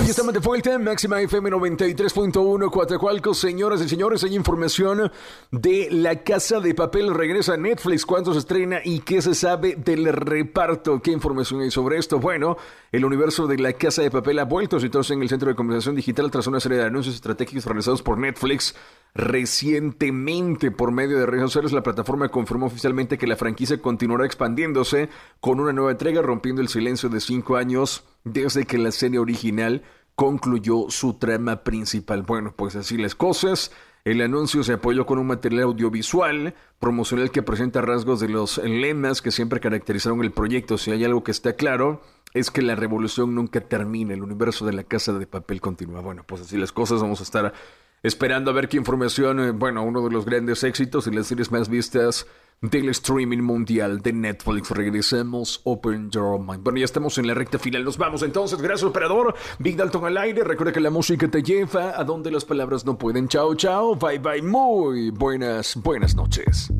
ya estamos de vuelta. Máxima FM 93.1, Coatzacoalcos. Señoras y señores, hay información de La Casa de Papel. Regresa a Netflix. ¿Cuándo se estrena y qué se sabe del reparto? ¿Qué información hay sobre esto? Bueno, el universo de La Casa de Papel ha vuelto a situarse en el centro de conversación digital tras una serie de anuncios estratégicos realizados por Netflix. Recientemente, por medio de redes sociales, la plataforma confirmó oficialmente que la franquicia continuará expandiéndose con una nueva entrega, rompiendo el silencio de 5 años desde que la serie original concluyó su trama principal. Bueno, pues así las cosas. El anuncio se apoyó con un material audiovisual promocional que presenta rasgos de los lemas que siempre caracterizaron el proyecto. Si hay algo que está claro, es que la revolución nunca termina. El universo de La Casa de Papel continúa. Bueno, pues así las cosas. Vamos a estar esperando a ver qué información, uno de los grandes éxitos y las series más vistas del streaming mundial de Netflix. Regresamos, Open Your Mind. Bueno, ya estamos en la recta final, nos vamos entonces. Gracias, operador. Big Dalton al aire. Recuerda que la música te lleva a donde las palabras no pueden. Chao, chao, bye, bye. Muy buenas noches.